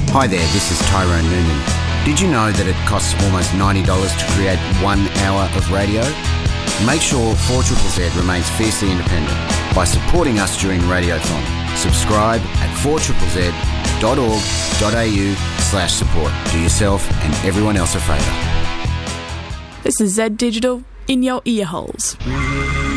Hi there, this is Tyrone Noonan. Did you know that it costs almost $90 to create 1 hour of radio? Make sure 4ZZZ remains fiercely independent by supporting us during Radiothon. Subscribe at 4ZZZ.org.au/support. Do yourself and everyone else a favour. This is Z Digital in your ear holes.